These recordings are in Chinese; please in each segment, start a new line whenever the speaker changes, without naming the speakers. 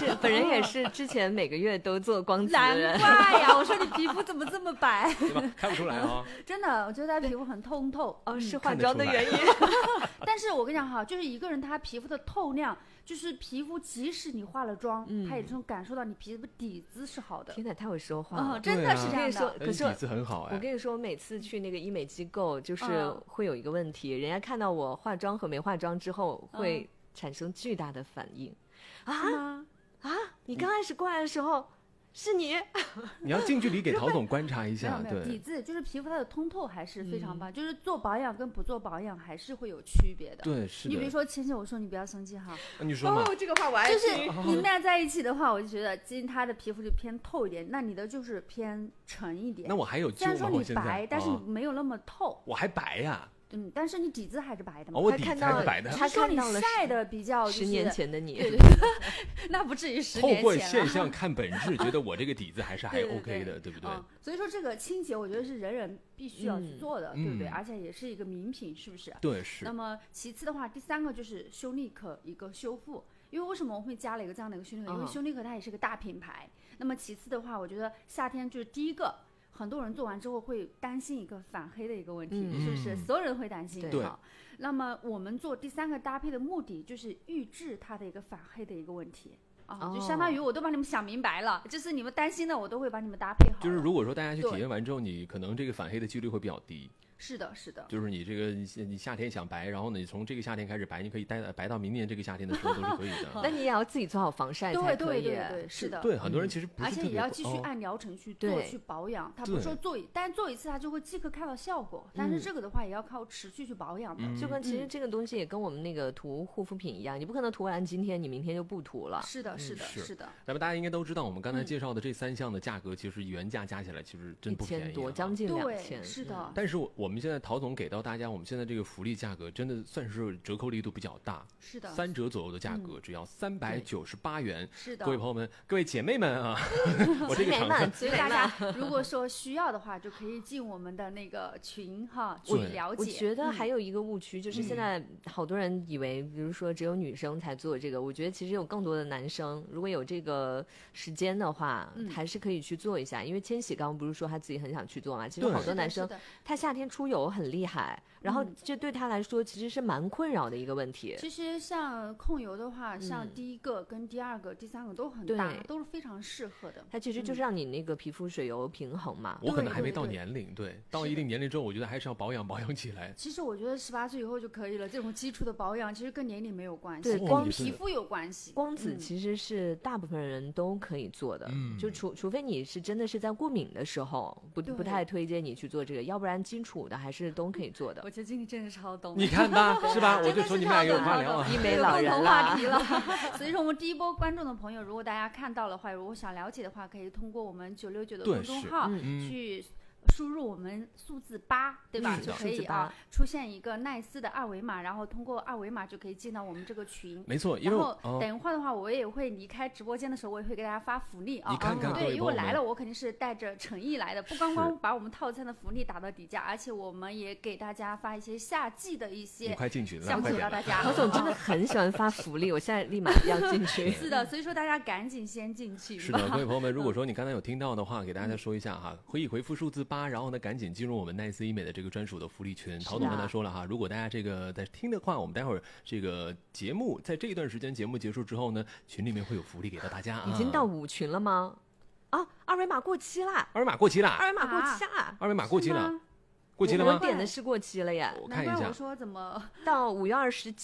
也是之前每个月都做光子的人。
难怪呀，我说你皮肤怎么这么白？
对吧？看不出来啊。
真的，我觉得他皮肤很通透。
是化妆的原因。
但是我跟你讲哈，就是一个人他皮肤的透亮，就是皮肤即使你化了妆，他也能感受到你皮肤底子是好的。
天哪，太会说话了。
真的是这样的。
可是
底子很好哎。
我跟你说，我每次去那个医美机构，就是会有一个问题，人家看到我化妆和没化妆之后，会产生巨大的反应。你刚开始过来的时候。是你
要近距离给陶总观察一下。
对，底子就是皮肤它的通透还是非常棒，就是做保养跟不做保养还是会有区别的。
对，是的。
你比如说芊芊，我说你不要生气哈。
你说嘛。
这个话我爱听。
就是你们俩在一起的话，我就觉得今天他的皮肤就偏透一点，那你的就是偏沉一点。
那我还有救吗？
虽然说你白，但是你没有那么透。
我还白呀。
但是你底子还是白的嘛。
我底子还是白的。
他说你晒的比较
10年前的你。
对，那不至于10年前。
透过现象看本质，觉得我这个底子还是还 OK 的，对不对？
所以说这个清洁，我觉得是人人必须要去做的，对不对？而且也是一个名品，是不是？
对，是。
那么其次的话，第3个就是修丽可一个修复。因为为什么我会加了一个这样的一个修丽可？因为修丽可它也是个大品牌。那么其次的话，我觉得夏天就是第一个。很多人做完之后会担心一个反黑的一个问题，是不是？所有人会担心。
对。
那么我们做第3个搭配的目的就是预制它的一个反黑的一个问题就相当于我都把你们想明白了，就是你们担心的我都会把你们搭配好。
就是如果说大家去体验完之后，你可能这个反黑的几率会比较低。
是的，是的，
就是你这个你夏天想白，然后呢，你从这个夏天开始白，你可以白到明年这个夏天的时候都是可以的。
那你也要自己做好防晒才可以。
对，是的。
对，很多人其实不是
而且也要继续按疗程去做去保养。他不是说但做一次他就会即刻看到效果，但是这个的话也要靠持续去保养的。
就跟其实这个东西也跟我们那个涂护肤品一样，你不可能涂完今天你明天就不涂了。
是的，是的，是的。
咱们大家应该都知道，我们刚才介绍的这3项的价格，其实原价加起来其实真不便宜，1000
多，将近2000。
是的。
但是我们现在陶总给到大家，我们现在这个福利价格真的算是折扣力度比较大。
是的
，3折左右的价格，只要398元。
是的，
各位朋友们，各位姐妹们啊，我这个场合，
所以大家如果说需要的话，就可以进我们的那个群去了解。
我觉得还有一个误区，就是现在好多人以为，比如说只有女生才做这个，我觉得其实有更多的男生，如果有这个时间的话，还是可以去做一下。因为千玺刚刚不是说他自己很想去做嘛，其实好多男生他夏天出油很厉害。然后这对他来说其实是蛮困扰的一个问题。
其实像控油的话，像第1个跟第2个、第3个都很大，都是非常适合的。
它其实就是让你那个皮肤水油平衡嘛。
我可能还没到年龄，到一定年龄之后，我觉得还是要保养起来。
其实我觉得18岁以后就可以了，这种基础的保养其实跟年龄没有关系，
对，
光皮肤有关系。
光子其实是大部分人都可以做的，就除非你是真的是在过敏的时候，不太推荐你去做这个，要不然基础的还是都可以做的。
我觉得经理真的超懂，
你看吧，是吧？我就说你们俩有话聊啊，
医美老人
话题了。所以说我们第一波观众的朋友，如果大家看到的话，如果想了解的话，可以通过我们969的公众号去输入我们数字8，对吧？就可以出现一个奈斯的2维码，然后通过2维码就可以进到我们这个群。
没错，
然后等一会儿的话，我也会离开直播间的时候，我也会给大家发福利啊。
你看看，
对，因为我来了，我肯定是带着诚意来的，不光光把我们套餐的福利打到底价，而且我们也给大家发一些夏季的一些项目给到大家。
陶总真的很喜欢发福利，我现在立马要进去。
是的，所以说大家赶紧先进去。
是的，各位朋友们，如果说你刚才有听到的话，给大家说一下哈，可以回复数字8，然后呢赶紧进入我们奈斯医美的这个专属的福利群。陶总刚才说了哈，如果大家这个在听的话，我们待会儿这个节目在这一段时间节目结束之后呢，群里面会有福利给到大家。
已经到5群了吗？啊，2维码过期啦
！2维码过期啦
！2维码过期啦
！2维码过期了。过期了吗？
我点的是过期了呀。
我看一下。
我说怎么
到5月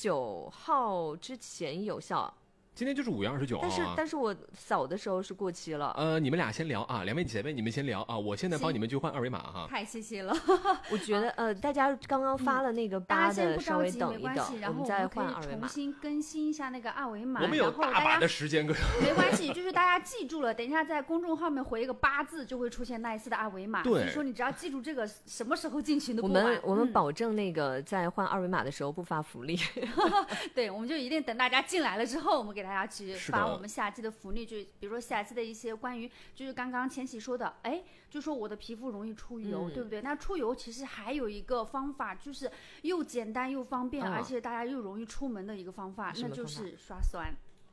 29号之前有效？
今天就是5月29号
但是我扫的时候是过期了。
你们俩先聊啊，2位姐妹你们先聊啊，我现在帮你们去换2维码哈。
太谢谢了。
我觉得大家刚刚发了那个8的，稍微等一等，
然后
我们再换2维码。
重新更新一下那个2维码。
我们有大把的时间，
没关系，就是大家记住了，等一下在公众号面回一个8字，就会出现奈斯的2维码。
对，
所以说你只要记住这个，什么时候进群都不晚。
我们保证那个在换2维码的时候不发福利。
对，我们就一定等大家进来了之后，我们给大家去发。我们夏季的福利，就比如说夏季的一些关于，就是刚刚千玺说的，就说我的皮肤容易出油，对不对？那出油其实还有一个方法，就是又简单又方便，而且大家又容易出门的一个方法，那就是刷酸。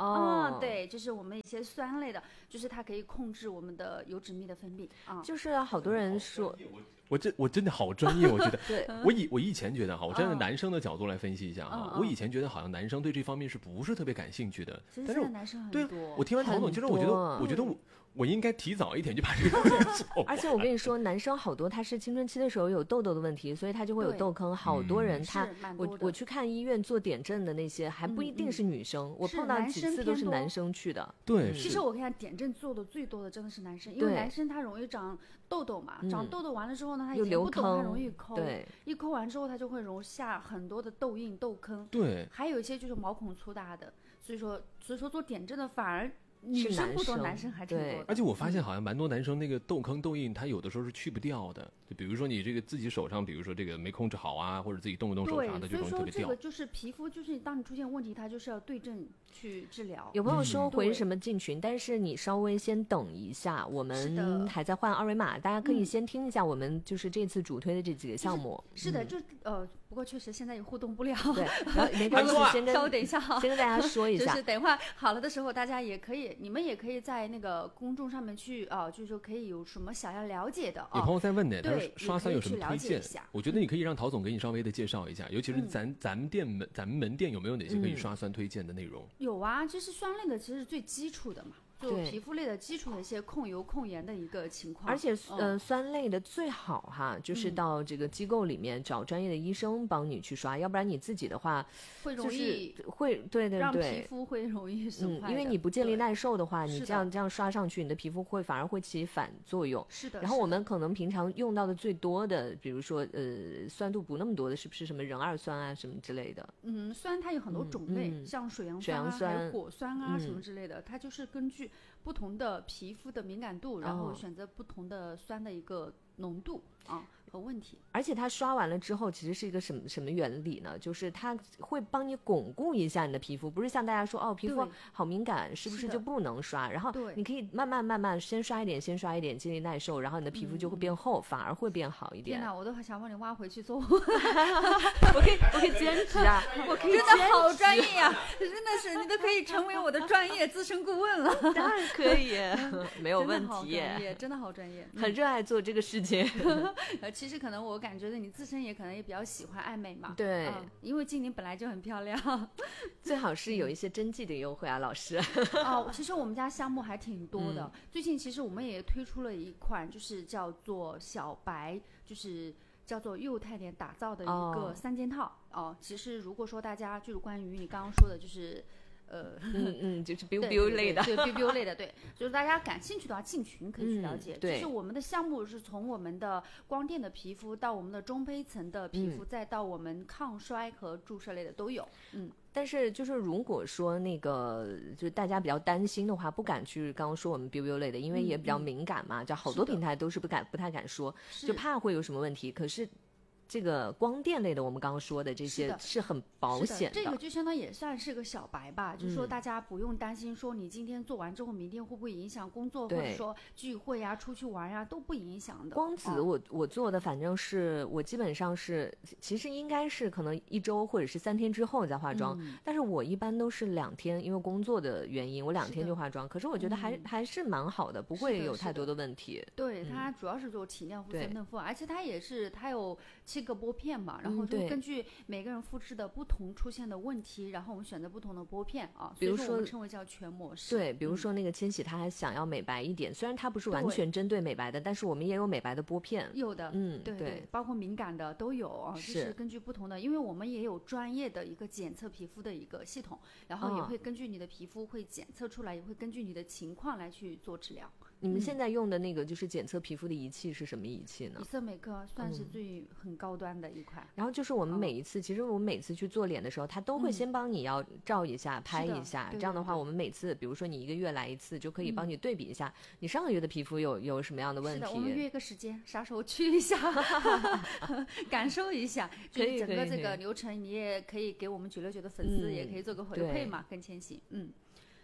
对，就是我们一些酸类的，就是它可以控制我们的油脂蜜的分泌啊。
就是好多人说，
我真的好专业，我觉得。
对，
我以前觉得哈，我站在男生的角度来分析一下哈，我以前觉得好像男生对这方面是不是特别感兴趣的？
其实现在男生很多。
对，我听完陶总，其实我觉得我应该提早一点就把这个做。
而且我跟你说，男生好多他是青春期的时候有痘痘的问题，所以他就会有痘坑。好多人我去看医院做点阵的那些，还不一定是女生，我碰到几次都是男生去的。
对，
其实我看点阵做的最多的真的是男生，因为男生他容易长痘痘嘛，长痘痘完了之后呢，他以前不懂，他容易抠，一抠完之后他就会容下很多的痘印、痘坑。
对，
还有一些就是毛孔粗大的，所以说做点阵的反而女生不多，男生还挺多的。
而且我发现好像蛮多男生那个痘坑痘印，他有的时候是去不掉的。就比如说你这个自己手上，比如说这个没控制好啊，或者自己动不动手上的就容易特别掉。
所以说这个就是皮肤，就是当你出现问题，它就是要对症去治疗。
有朋友说回什么进群，但是你稍微先等一下，我们还在换二维码，大家可以先听一下我们就是这次主推的这几个项目。
是的，不过确实现在也互动不了。
对，然后没关系，
稍微等一下哈，
先跟大家说一下，
就是等一会儿好了的时候，大家也可以，你们也可以在那个公众上面去就是说可以有什么想要了解的。
有朋友在问呢，他说刷酸有什么
推荐？
我觉得你可以让陶总给你稍微的介绍一下，尤其是咱们门店有没有哪些可以刷酸推荐的内容？
有啊，这是酸类的，其实是最基础的嘛。就皮肤类的基础的一些控油控盐的一个情况，
而且酸类的最好哈，就是到这个机构里面找专业的医生帮你去刷，要不然你自己的话
会容易
对
让皮肤会容易损坏
因为你不建立耐受的话，你这样刷上去，你的皮肤反而会起反作用。
是的。
然后我们可能平常用到的最多的，比如说酸度不那么多的，是不是什么壬二酸啊什么之类的？
酸它有很多种类，像水杨酸啊、还有果酸啊什么之类的，它就是根据不同的皮肤的敏感度，然后选择不同的酸的一个浓度和问题。
而且它刷完了之后其实是一个什么原理呢？就是它会帮你巩固一下你的皮肤，不是像大家说皮肤好敏感是不是就不能刷，然后你可以慢慢先刷一点建立耐受，然后你的皮肤就会变厚，反而会变好一点。
天哪，我都想把你挖回去做
我可以兼职啊，我可以
真的好专业啊，真的是你都可以成为我的专业资深顾问了。
当然可以，没有问题，
真的好专业，
很热爱做这个事情。
其实可能我感觉你自身也可能也比较喜欢爱美嘛。
对，
因为静宁本来就很漂亮，
最好是有一些针剂的优惠啊，老师。
其实我们家项目还挺多的，最近其实我们也推出了一款，就是叫做小白，就是叫做幼态点打造的一个3件套。其实如果说大家就是关于你刚刚说的，就是
就是 biu 类的，
对 biu 类的，对，就是大家感兴趣的话进群可以去了解。
对，
就是我们的项目是从我们的光电的皮肤到我们的中胚层的皮肤，再到我们抗衰和注射类的都有。
但是就是如果说那个就是大家比较担心的话，不敢去刚刚说我们 biu 类的，因为也比较敏感嘛，就好多平台都是不太敢说，就怕会有什么问题。可是这个光电类的，我们刚刚说的这些是很保险的。
这个就相当于也算是个小白吧，就是说大家不用担心说你今天做完之后明天会不会影响工作，或者说聚会啊、出去玩啊都不影响的。
光子我做的反正是我基本上是，其实应该是可能1周或者是3天之后再化妆，但是我一般都是2天，因为工作的原因，我2天就化妆。可是我觉得还是蛮好的，不会有太多的问题。
对，它主要是做体亮肤、粉嫩肤，而且它有7个玻片嘛，然后就根据每个人肤质的不同出现的问题，然后我们选择不同的玻片
比如说
所以我们称为叫全模式。
对，比如说那个千玺他还想要美白一点，虽然它不是完全针对美白的，但是我们也有美白的玻片。
有的，对，包括敏感的都有就是根据不同的，因为我们也有专业的一个检测皮肤的一个系统，然后也会根据你的皮肤会检测出来，也会根据你的情况来去做治疗。
你们现在用的那个就是检测皮肤的仪器是什么仪器呢？
以色美克算是很高端的一款。
然后就是我们其实我们每次去做脸的时候，他都会先帮你要照一下、拍一下，这样的话我们每次比如说你1个月来1次，就可以帮你对比一下你上个月的皮肤有什么样的问题。
是的，我们约一个时间，啥时候去一下感受一下，就是整个这个流程你也可以给我们969的粉丝也可以做个回馈嘛，跟千玺。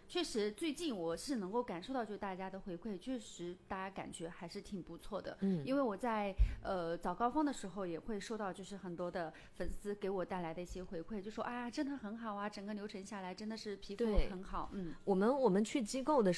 确实最近我是能够感受到，就大家的回馈，确实大家感觉还是挺不错的。因为我在早高峰的时候也会收到，就是很多的粉丝给我带来的一些回馈，就说真的很好啊，整个流程下来真的是皮肤很好。
我们去机构的